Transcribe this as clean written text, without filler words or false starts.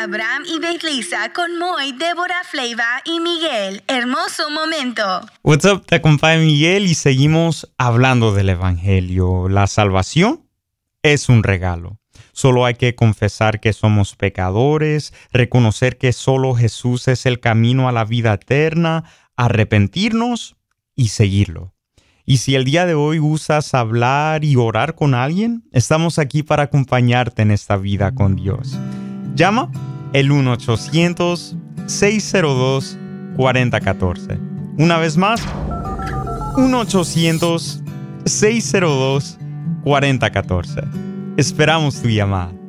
Abraham y Betlisa con Moy, Débora, Fleiva y Miguel. Hermoso momento. What's up? Te acompaña Miguel y seguimos hablando del Evangelio. La salvación es un regalo. Solo hay que confesar que somos pecadores, reconocer que solo Jesús es el camino a la vida eterna, arrepentirnos y seguirlo. Y si el día de hoy usas hablar y orar con alguien, estamos aquí para acompañarte en esta vida con Dios. Llama el 1-800-602-4014. Una vez más, 1-800-602-4014. Esperamos tu llamada.